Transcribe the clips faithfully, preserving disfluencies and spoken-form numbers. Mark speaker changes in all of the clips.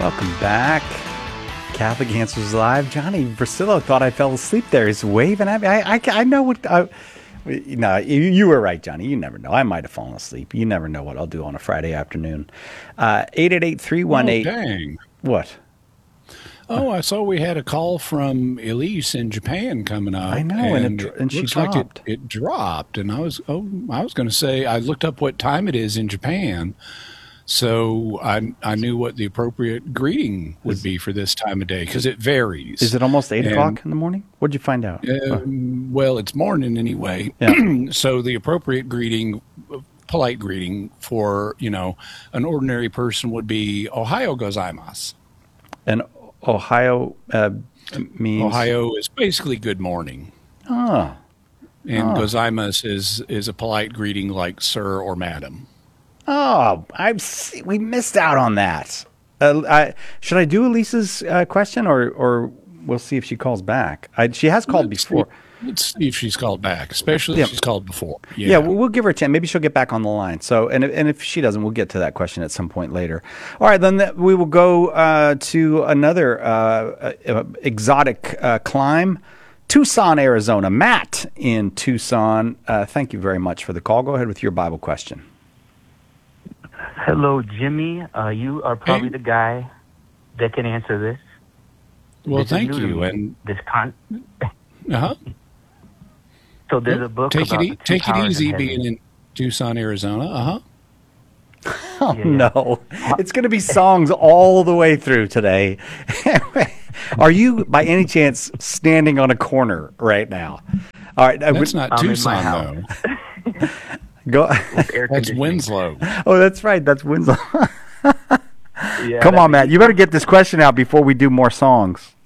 Speaker 1: Welcome back. Catholic Answers Live. Johnny Versillo thought I fell asleep there. He's waving at me. I, I, I know what... I, no, you, you were right, Johnny. You never know. I might have fallen asleep. You never know what I'll do on a Friday afternoon. Uh, eight eight eight, three one eight...
Speaker 2: Oh, dang.
Speaker 1: What?
Speaker 2: Oh, I saw we had a call from Elise in Japan coming up.
Speaker 1: I know, and, and, it, and she
Speaker 2: looks
Speaker 1: dropped.
Speaker 2: Like it, it dropped, and I was oh, I was going to say I looked up what time it is in Japan, so I I knew what the appropriate greeting would be for this time of day because it varies.
Speaker 1: Is it almost eight
Speaker 2: and,
Speaker 1: o'clock in the morning? What'd you find out?
Speaker 2: Uh,
Speaker 1: oh.
Speaker 2: Well, it's morning anyway.
Speaker 1: Yeah.
Speaker 2: So the appropriate greeting, polite greeting for you know an ordinary person would be Ohayo gozaimasu.
Speaker 1: And Ohio uh, means...
Speaker 2: Ohio is basically good morning.
Speaker 1: Oh.
Speaker 2: And
Speaker 1: oh.
Speaker 2: gozaimasu is, is a polite greeting like sir or madam.
Speaker 1: Oh, I we missed out on that. Uh, I, should I do Elisa's uh, question, or or we'll see if she calls back? I, she has called
Speaker 2: let's
Speaker 1: before.
Speaker 2: See, let's see if she's called back, especially
Speaker 1: yeah.
Speaker 2: if she's called before.
Speaker 1: Yeah, yeah we'll, we'll give her a chance. Maybe she'll get back on the line. So, and if, and if she doesn't, we'll get to that question at some point later. All right, then the, we will go uh, to another uh, uh, exotic uh, climb. Tucson, Arizona. Matt in Tucson. Uh, thank you very much for the call. Go ahead with your Bible question.
Speaker 3: Hello, Jimmy. Uh, you are probably
Speaker 2: hey.
Speaker 3: the guy that can answer this.
Speaker 2: Well,
Speaker 3: this
Speaker 2: thank you. And
Speaker 3: this con.
Speaker 2: uh huh.
Speaker 3: So there's a book
Speaker 2: take
Speaker 3: about
Speaker 2: it e-
Speaker 3: the two
Speaker 2: take it
Speaker 3: powers
Speaker 2: easy
Speaker 3: in heaven.
Speaker 2: being in Tucson, Arizona. Uh huh.
Speaker 1: Oh
Speaker 3: Yeah, yeah.
Speaker 1: no! It's going to be songs all the way through today. Are you, by any chance, standing on a corner right now? All right,
Speaker 2: that's not
Speaker 3: I'm
Speaker 2: Tucson though.
Speaker 1: Go.
Speaker 2: That's Winslow.
Speaker 1: Oh, that's right. That's Winslow.
Speaker 3: Yeah,
Speaker 1: Come on, Matt. You better get this question out before we do more songs.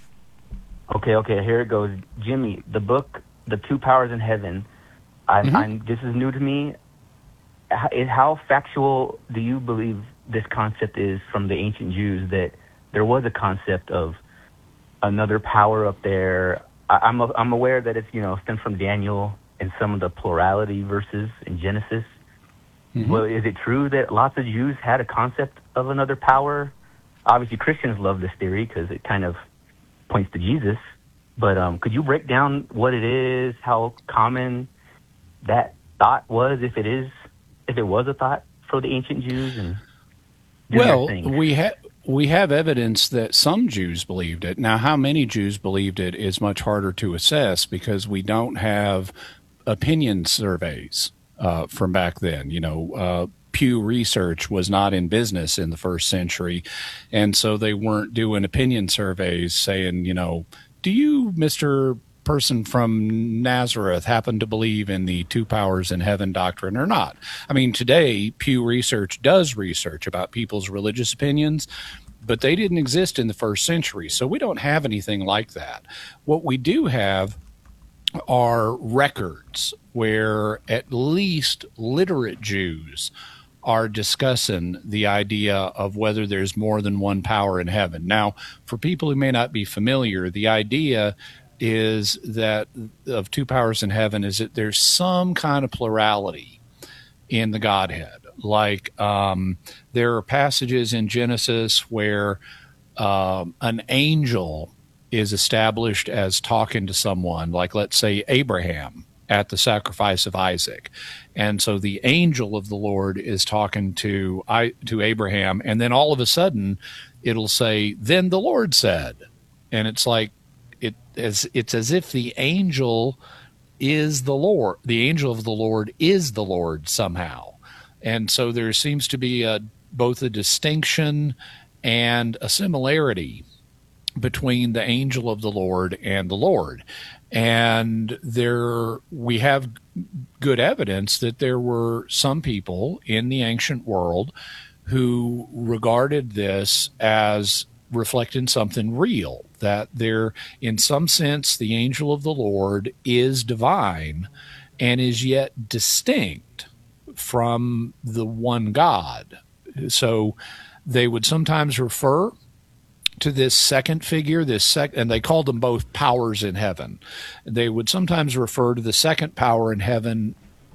Speaker 3: Okay, okay. Here it goes, Jimmy. The book, The Two Powers in Heaven. I,
Speaker 2: Mm-hmm.
Speaker 3: I'm, this is new to me. How, how factual do you believe this concept is from the ancient Jews that there was a concept of another power up there? I, I'm a, I'm aware that it's you know stemmed from Daniel and some of the plurality verses in Genesis. Mm-hmm. Well, is it true that lots of Jews had a concept of another power? Obviously, Christians love this theory because it kind of points to Jesus. But um, could you break down what it is, how common that thought was, if it is, if it was a thought for the ancient Jews? And
Speaker 2: well, we have we have evidence that some Jews believed it. Now, how many Jews believed it is much harder to assess because we don't have opinion surveys uh, from back then. You know, uh, Pew Research was not in business in the first century, and so they weren't doing opinion surveys saying, you know, do you, Mister Person from Nazareth, happen to believe in the two powers in heaven doctrine or not? I mean, today, Pew Research does research about people's religious opinions, but they didn't exist in the first century, so we don't have anything like that. What we do have are records where at least literate Jews are discussing the idea of whether there's more than one power in heaven. Now, for people who may not be familiar, the idea is that of two powers in heaven is that there's some kind of plurality in the Godhead. Like um, there are passages in Genesis where um, an angel is established as talking to someone, like let's say Abraham at the sacrifice of Isaac. And so the angel of the Lord is talking to I, to Abraham, and then all of a sudden it'll say, then the Lord said. And it's like, it as it's as if the angel is the Lord. The angel of the Lord is the Lord somehow. And so there seems to be a, both a distinction and a similarity between the angel of the Lord and the Lord. And there we have good evidence that there were some people in the ancient world who regarded this as reflecting something real, that there, in some sense, the angel of the Lord is divine and is yet distinct from the one God. So they would sometimes refer to this second figure, this sec, and they called them both powers in heaven. They would sometimes refer to the second power in heaven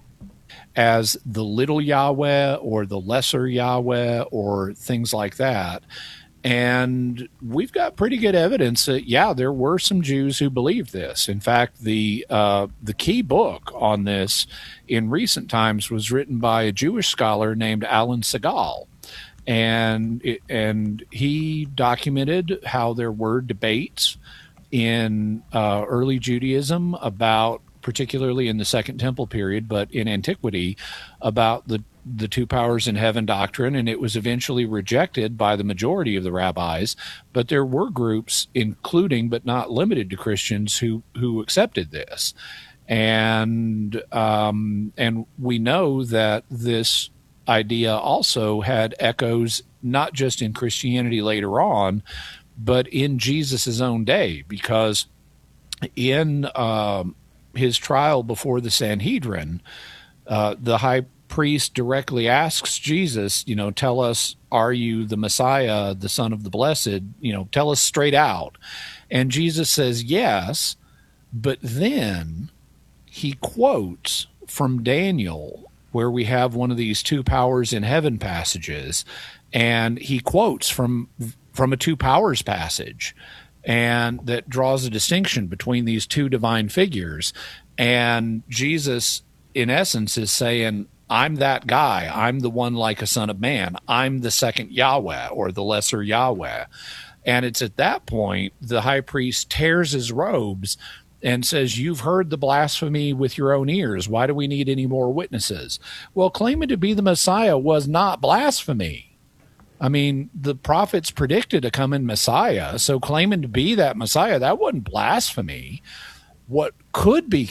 Speaker 2: as the little Yahweh or the lesser Yahweh or things like that. And we've got pretty good evidence that, yeah, there were some Jews who believed this. In fact, the uh, the key book on this in recent times was written by a Jewish scholar named Alan Segal. And, it, and he documented how there were debates in uh, early Judaism about, particularly in the Second Temple period, but in antiquity, about the the two powers in heaven doctrine, and it was eventually rejected by the majority of the rabbis. But there were groups, including but not limited to Christians, who who accepted this, and um, and we know that this idea also had echoes not just in Christianity later on, but in Jesus's own day, because in um, his trial before the Sanhedrin, uh, the high priest directly asks Jesus, you know, tell us, are you the Messiah, the Son of the Blessed? You know, tell us straight out. And Jesus says, yes, but then he quotes from Daniel, where we have one of these two powers in heaven passages, and he quotes from from a two powers passage, and that draws a distinction between these two divine figures. And Jesus, in essence, is saying, I'm that guy. I'm the one like a son of man. I'm the second Yahweh, or the lesser Yahweh. And it's at that point the high priest tears his robes and says, you've heard the blasphemy with your own ears. Why do we need any more witnesses? Well, claiming to be the Messiah was not blasphemy. I mean, the prophets predicted a coming Messiah, so claiming to be that Messiah, that wasn't blasphemy. What could be